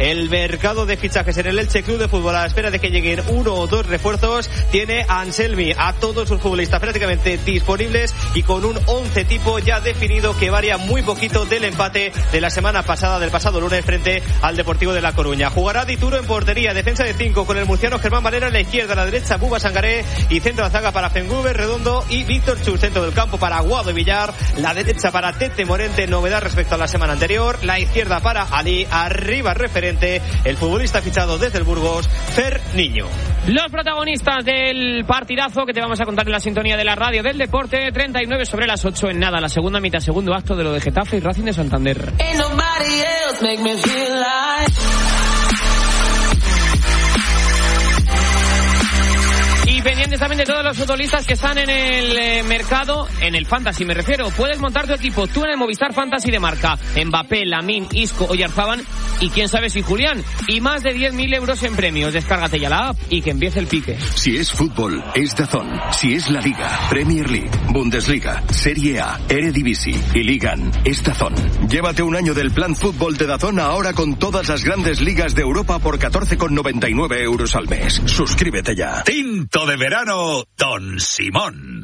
el mercado de fichajes en el Elche Club de Fútbol a la espera de que lleguen 1 o 2 refuerzos. Tiene a Anselmi, a todos sus futbolistas prácticamente disponibles y con un 11 tipo ya definido que varía muy poquito del empate de la semana pasada, del pasado lunes, frente al Deportivo de La Coruña. Jugará Dituro en portería, defensa de 5 con el murciano Germán Valera en la izquierda, a la derecha Buba Sangaré y centro de zaga para Fenguber, Redondo y Víctor Chus, centro del campo para Guado y Villar, la derecha para Tete Morente, novedad respecto a la semana anterior, la izquierda para Ali, arriba referente el futbolista fichado desde el Burgos, Fer Niño. Los protagonistas del partidazo que te vamos a contar en la sintonía de la radio del deporte, 39 sobre las 8 en nada, la segunda mitad, segundo acto de lo de Getafe y Racing de Santander. Y pendientes también de todos los futbolistas que están en el mercado, en el Fantasy me refiero. Puedes montar tu equipo tú en el Movistar Fantasy de marca. Mbappé, Lamine, Isco, Oyarzabal y quién sabe si Julián. Y más de 10.000 euros en premios. Descárgate ya la app y que empiece el pique. Si es fútbol, es DAZN. Si es la Liga, Premier League, Bundesliga, Serie A, Eredivisie y Ligan, es DAZN. Llévate un año del plan fútbol de DAZN ahora con todas las grandes ligas de Europa por 14,99 euros al mes. Suscríbete ya. Tinto de verano, Don Simón.